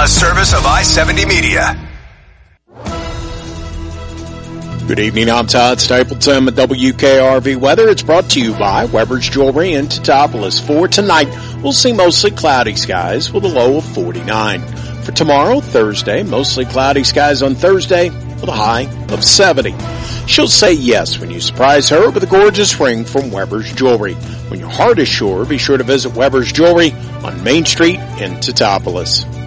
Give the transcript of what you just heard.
A service of I-70 Media. Good evening, I'm Todd Stapleton with WKRV Weather. It's brought to you by Weber's Jewelry in Teutopolis. For tonight, we'll see mostly cloudy skies with a low of 49. For tomorrow, Thursday, mostly cloudy skies on Thursday with a high of 70. She'll say yes when you surprise her with a gorgeous ring from Weber's Jewelry. When your heart is sure, be sure to visit Weber's Jewelry on Main Street in Teutopolis.